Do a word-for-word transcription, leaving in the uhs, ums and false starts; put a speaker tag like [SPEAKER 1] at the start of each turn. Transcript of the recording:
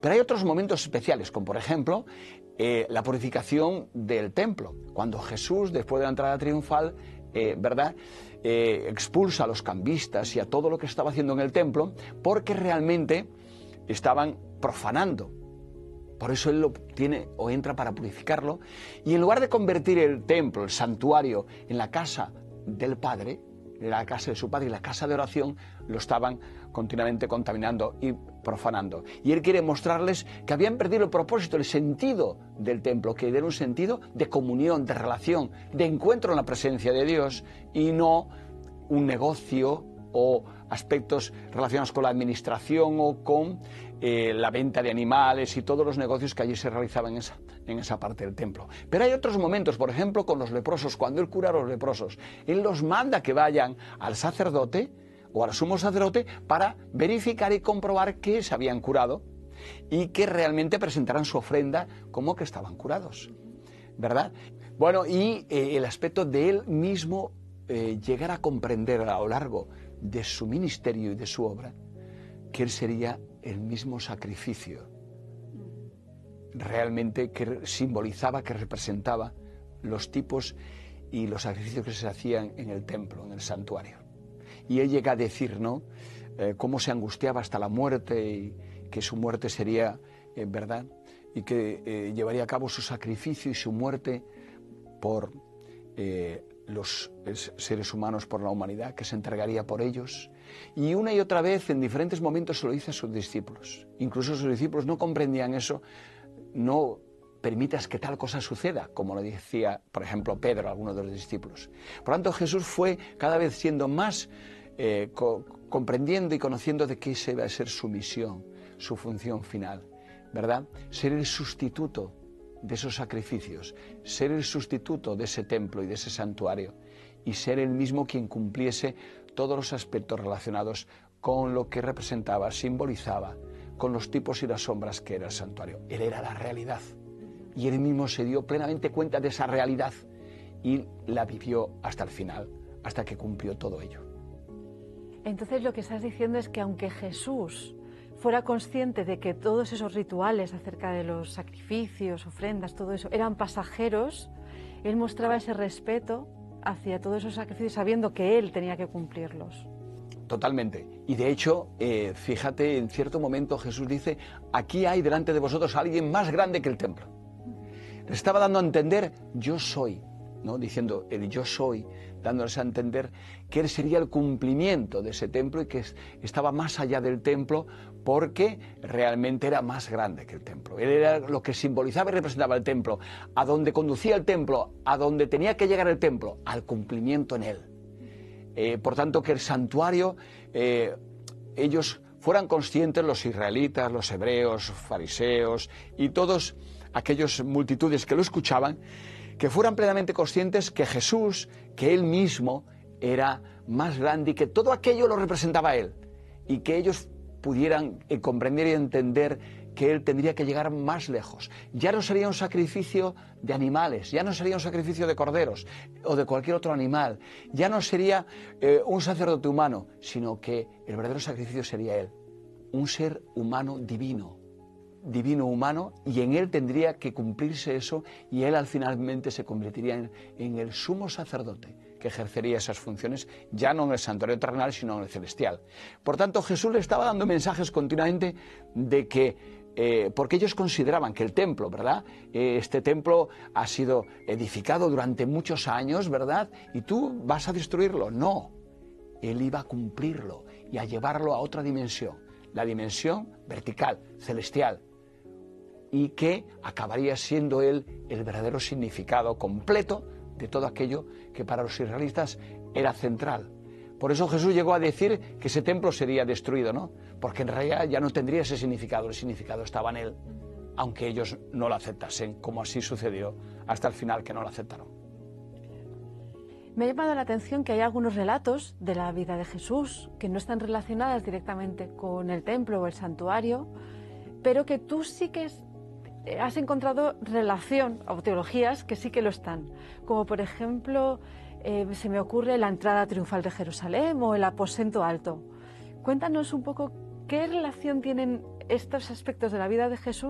[SPEAKER 1] Pero hay otros momentos especiales, como por ejemplo eh, la purificación del templo, cuando Jesús, después de la entrada triunfal, eh, ¿verdad?, eh, expulsa a los cambistas y a todo lo que estaba haciendo en el templo, porque realmente estaban profanando. Por eso Él lo tiene o entra para purificarlo, y en lugar de convertir el templo, el santuario, en la casa del Padre, la casa de su Padre y la casa de oración, lo estaban continuamente contaminando y profanando. Y Él quiere mostrarles que habían perdido el propósito, el sentido del templo, que era un sentido de comunión, de relación, de encuentro en la presencia de Dios, y no un negocio o aspectos relacionados con la administración o con eh, la venta de animales y todos los negocios que allí se realizaban en esa, en esa parte del templo. Pero hay otros momentos, por ejemplo, con los leprosos, cuando Él cura a los leprosos, Él los manda que vayan al sacerdote o al sumo sacerdote para verificar y comprobar que se habían curado y que realmente presentaran su ofrenda como que estaban curados, ¿verdad? Bueno, y eh, el aspecto de Él mismo eh, llegar a comprender a lo largo de su ministerio y de su obra, que Él sería el mismo sacrificio, realmente que simbolizaba, que representaba los tipos y los sacrificios que se hacían en el templo, en el santuario. Y Él llega a decir, ¿no?, eh, cómo se angustiaba hasta la muerte y que su muerte sería, eh, ¿verdad?, y que eh, llevaría a cabo su sacrificio y su muerte por eh, los seres humanos, por la humanidad, que se entregaría por ellos. Y una y otra vez, en diferentes momentos, se lo dice a sus discípulos. Incluso sus discípulos no comprendían eso. No permitas que tal cosa suceda, como lo decía, por ejemplo, Pedro, alguno de los discípulos. Por lo tanto, Jesús fue cada vez siendo más eh, co comprendiendo y conociendo de qué se va a ser su misión, su función final, ¿verdad? Ser el sustituto de esos sacrificios, ser el sustituto de ese templo y de ese santuario, y ser él mismo quien cumpliese todos los aspectos relacionados con lo que representaba, simbolizaba, con los tipos y las sombras que era el santuario. Él era la realidad, y él mismo se dio plenamente cuenta de esa realidad y la vivió hasta el final, hasta que cumplió todo ello.
[SPEAKER 2] Entonces lo que estás diciendo es que aunque Jesús fuera consciente de que todos esos rituales acerca de los sacrificios, ofrendas, todo eso, eran pasajeros, Él mostraba ese respeto hacia todos esos sacrificios sabiendo que Él tenía que cumplirlos.
[SPEAKER 1] Totalmente. Y de hecho, eh, fíjate, en cierto momento Jesús dice, aquí hay delante de vosotros alguien más grande que el templo. Les estaba dando a entender, yo soy, ¿no?, diciendo el yo soy, dándoles a entender que Él sería el cumplimiento de ese templo y que estaba más allá del templo porque realmente era más grande que el templo. Él era lo que simbolizaba y representaba el templo, a donde conducía el templo, a donde tenía que llegar el templo, al cumplimiento en Él. Eh, por tanto, que el santuario, eh, ellos fueran conscientes, los israelitas, los hebreos, fariseos y todos aquellos multitudes que lo escuchaban, que fueran plenamente conscientes que Jesús, que Él mismo era más grande y que todo aquello lo representaba a Él, y que ellos pudieran eh, comprender y entender que Él tendría que llegar más lejos. Ya no sería un sacrificio de animales, ya no sería un sacrificio de corderos o de cualquier otro animal, ya no sería eh, un sacerdote humano, sino que el verdadero sacrificio sería Él, un ser humano divino, divino humano, y en Él tendría que cumplirse eso, y Él al finalmente se convertiría en, en el sumo sacerdote que ejercería esas funciones, ya no en el santuario terrenal, sino en el celestial. Por tanto, Jesús le estaba dando mensajes continuamente de que, eh, porque ellos consideraban que el templo, ¿verdad?, eh, este templo ha sido edificado durante muchos años, ¿verdad?, y tú vas a destruirlo. No, Él iba a cumplirlo y a llevarlo a otra dimensión, la dimensión vertical, celestial, y que acabaría siendo Él el verdadero significado completo de todo aquello que para los israelitas era central. Por eso Jesús llegó a decir que ese templo sería destruido, ¿no?, porque en realidad ya no tendría ese significado, el significado estaba en Él, aunque ellos no lo aceptasen, como así sucedió hasta el final, que no lo aceptaron.
[SPEAKER 2] Me ha llamado la atención que hay algunos relatos de la vida de Jesús que no están relacionadas directamente con el templo o el santuario, pero que tú sí que es, has encontrado relación, o teologías que sí que lo están, como por ejemplo, eh, se me ocurre la entrada triunfal de Jerusalén o el aposento alto. Cuéntanos un poco qué relación tienen estos aspectos de la vida de Jesús